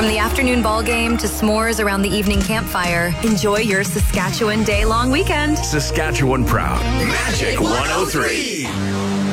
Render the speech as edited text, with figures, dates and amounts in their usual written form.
From the afternoon ball game to s'mores around the evening campfire, enjoy your Saskatchewan day-long weekend. Saskatchewan proud. Magic 103.